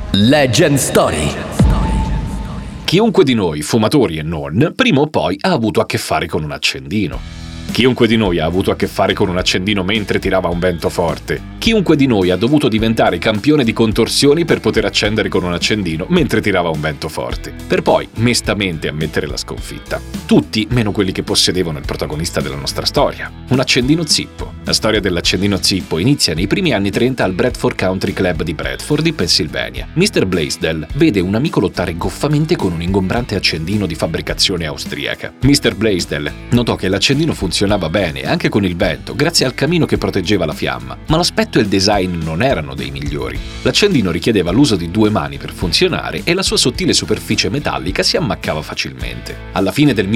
Legend Story. Chiunque di noi, fumatori e non, prima o poi ha avuto a che fare con un accendino. Chiunque di noi ha avuto a che fare con un accendino mentre tirava un vento forte. Chiunque di noi ha dovuto diventare campione di contorsioni per poter accendere con un accendino mentre tirava un vento forte, per poi mestamente ammettere la sconfitta. Tutti, meno quelli che possedevano il protagonista della nostra storia, un accendino zippo. La storia dell'accendino zippo inizia nei primi anni 30 al Bradford Country Club di Bradford, in Pennsylvania. Mr. Blaisdell vede un amico lottare goffamente con un ingombrante accendino di fabbricazione austriaca. Mr. Blaisdell notò che l'accendino funzionava bene anche con il vento, grazie al camino che proteggeva la fiamma, ma l'aspetto e il design non erano dei migliori. L'accendino richiedeva l'uso di 2 mani per funzionare e la sua sottile superficie metallica si ammaccava facilmente. Alla fine del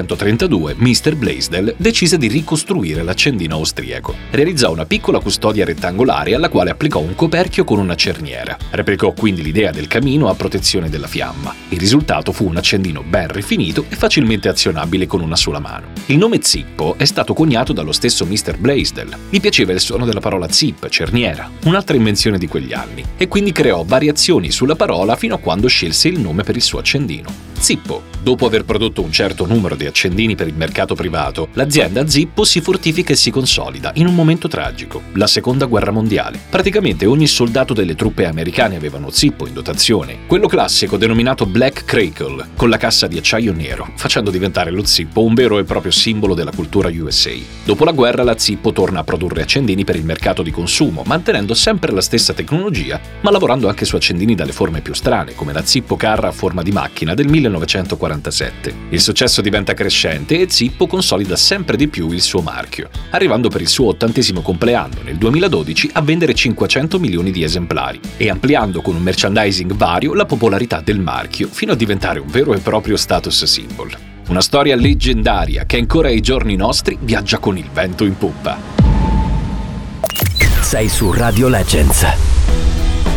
1932, Mr. Blaisdell decise di ricostruire l'accendino austriaco. Realizzò una piccola custodia rettangolare alla quale applicò un coperchio con una cerniera. Replicò quindi l'idea del camino a protezione della fiamma. Il risultato fu un accendino ben rifinito e facilmente azionabile con una sola mano. Il nome zippo è stato coniato dallo stesso Mr. Blaisdell. Gli piaceva il suono della parola zip, cerniera, un'altra invenzione di quegli anni, e quindi creò variazioni sulla parola fino a quando scelse il nome per il suo accendino. Zippo. Dopo aver prodotto un certo numero di accendini per il mercato privato, l'azienda Zippo si fortifica e si consolida in un momento tragico, la Seconda Guerra Mondiale. Praticamente ogni soldato delle truppe americane aveva uno zippo in dotazione, quello classico denominato Black Crackle, con la cassa di acciaio nero, facendo diventare lo zippo un vero e proprio simbolo della cultura USA. Dopo la guerra la Zippo torna a produrre accendini per il mercato di consumo, mantenendo sempre la stessa tecnologia, ma lavorando anche su accendini dalle forme più strane, come la Zippo Car a forma di macchina del 1947. Il successo diventa crescente e Zippo consolida sempre di più il suo marchio, arrivando per il suo 80° compleanno nel 2012 a vendere 500 milioni di esemplari e ampliando con un merchandising vario la popolarità del marchio fino a diventare un vero e proprio status symbol. Una storia leggendaria che ancora ai giorni nostri viaggia con il vento in poppa. Sei su Radio Legends.